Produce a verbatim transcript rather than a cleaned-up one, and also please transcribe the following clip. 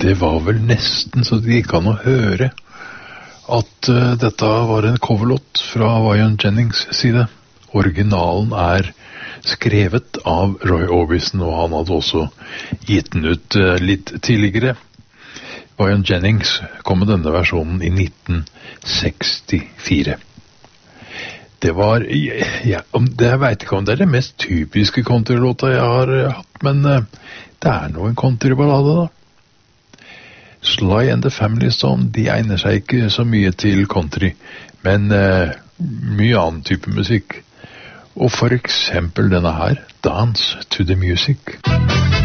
det var vel nesten så det gikk an å høre at uh, dette var en coverlåt fra Wayan Jennings side. Originalen er skrevet av Roy Orbison, og han hadde også gitt den ut uh, litt tidligere. Wayan Jennings kom med denne versjonen i nitten sekstifire. Det var, ja, det, jeg vet ikke om det er det mest typiske countrylåta jeg har hatt, men uh, det er noe en countryballade da. Sly and the Family Stone, de egner seg ikke så mye til country, men uh, mye annen type musikk. Og for eksempel denne her, Dance to the Music.